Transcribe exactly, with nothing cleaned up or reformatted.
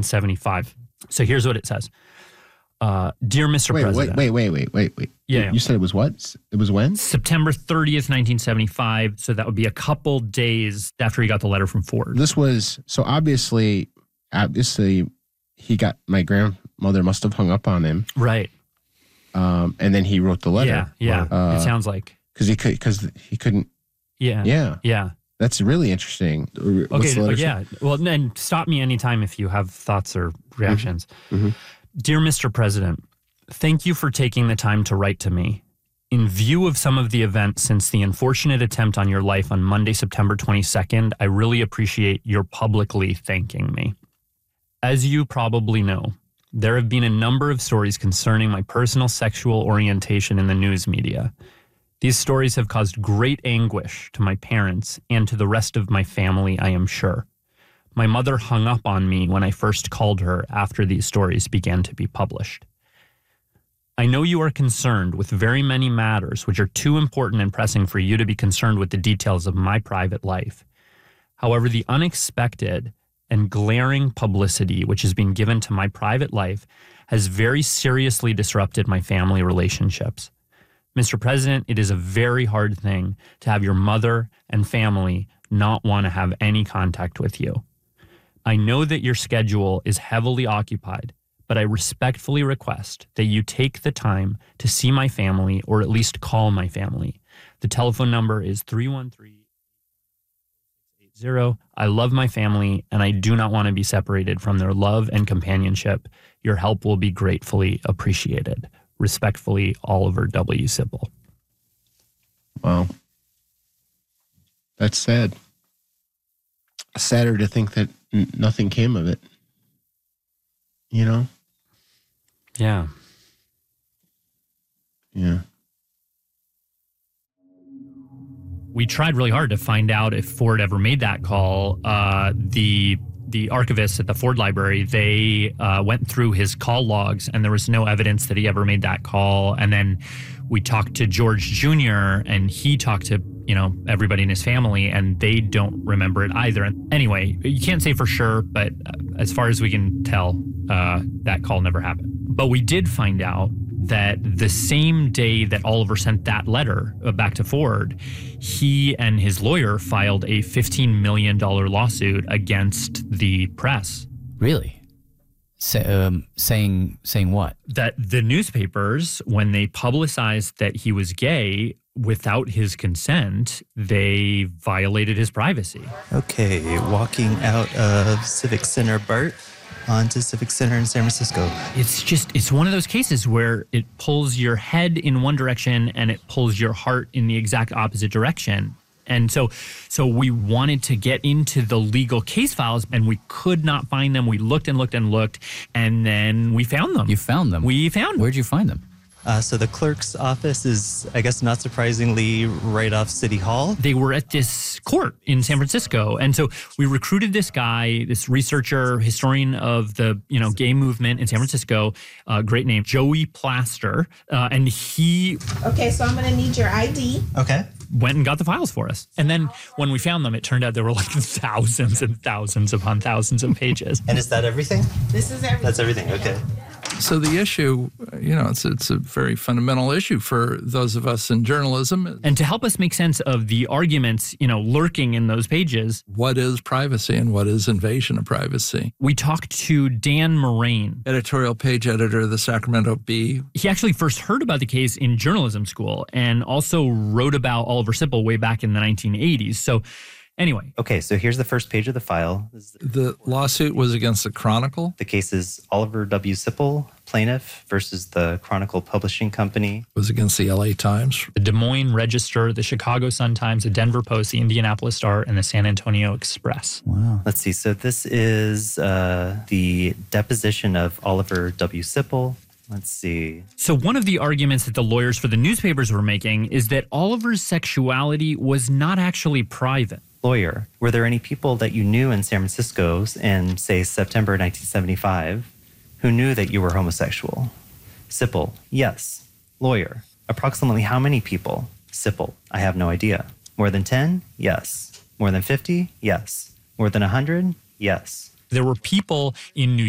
nineteen seventy-five. So here's what it says. Uh, Dear Mister Wait, President. wait, wait, wait, wait, wait. Yeah, yeah. You said it was what? It was when? September thirtieth, nineteen seventy-five. So that would be a couple days after he got the letter from Ford. This was, so obviously, obviously, he got, my grandmother must have hung up on him. Right. Um, and then he wrote the letter. Yeah, yeah. Uh, it sounds like. Because he, could, because he couldn't. Yeah. Yeah. Yeah. That's really interesting. What's Okay, the letter yeah. Well, then stop me anytime if you have thoughts or reactions. Mm-hmm. Dear Mister President, thank you for taking the time to write to me. In view of some of the events since the unfortunate attempt on your life on Monday, September twenty-second, I really appreciate your publicly thanking me. As you probably know, there have been a number of stories concerning my personal sexual orientation in the news media. These stories have caused great anguish to my parents and to the rest of my family, I am sure. My mother hung up on me when I first called her after these stories began to be published. I know you are concerned with very many matters which are too important and pressing for you to be concerned with the details of my private life. However, the unexpected and glaring publicity which has been given to my private life has very seriously disrupted my family relationships. Mister President, it is a very hard thing to have your mother and family not want to have any contact with you. I know that your schedule is heavily occupied, but I respectfully request that you take the time to see my family or at least call my family. The telephone number is three one three, eight zero. I love my family and I do not want to be separated from their love and companionship. Your help will be gratefully appreciated. Respectfully, Oliver W. Sipple. Wow. That's sad. Sadder to think that n- nothing came of it. You know? Yeah. Yeah. We tried really hard to find out if Ford ever made that call. Uh, the the archivists at the Ford Library, they uh, went through his call logs and there was no evidence that he ever made that call. And then we talked to George Junior and he talked to, you know, everybody in his family and they don't remember it either. And anyway, you can't say for sure, but as far as we can tell, uh, that call never happened. But we did find out that the same day that Oliver sent that letter back to Ford, he and his lawyer filed a fifteen million dollars lawsuit against the press. Really? Say, um, saying saying what? That the newspapers, when they publicized that he was gay without his consent, they violated his privacy. Okay, walking out of Civic Center BART onto Civic Center in San Francisco. It's just, it's one of those cases where it pulls your head in one direction and it pulls your heart in the exact opposite direction. And so so we wanted to get into the legal case files and we could not find them. We looked and looked and looked and then we found them. You found them? We found them. Where'd you find them? Uh, so the clerk's office is, I guess, not surprisingly, right off City Hall. They were at this court in San Francisco. And so we recruited this guy, this researcher, historian of the, you know, gay movement in San Francisco, uh, great name, Joey Plaster. Uh, and he... Okay, so I'm going to need your I D. Okay. Went and got the files for us. And then when we found them, it turned out there were like thousands and thousands upon thousands of pages. And is that everything? This is everything. That's everything, okay. So the issue, you know, it's it's a very fundamental issue for those of us in journalism. And to help us make sense of the arguments, you know, lurking in those pages. What is privacy and what is invasion of privacy? We talked to Dan Moraine, editorial page editor of the Sacramento Bee. He actually first heard about the case in journalism school and also wrote about Oliver Sipple way back in the nineteen eighties. So anyway. Okay, so here's the first page of the file. The lawsuit was against the Chronicle. The case is Oliver W. Sipple, plaintiff, versus the Chronicle Publishing Company. It was against the L A Times. The Des Moines Register, the Chicago Sun-Times, the Denver Post, the Indianapolis Star, and the San Antonio Express. Wow. Let's see. So this is uh, the deposition of Oliver W. Sipple. Let's see. So one of the arguments that the lawyers for the newspapers were making is that Oliver's sexuality was not actually private. Lawyer, were there any people that you knew in San Francisco in, say, September nineteen seventy-five who knew that you were homosexual? Sipple, yes. Lawyer, approximately how many people? Sipple, I have no idea. More than ten? Yes. More than fifty? Yes. More than one hundred? Yes. There were people in New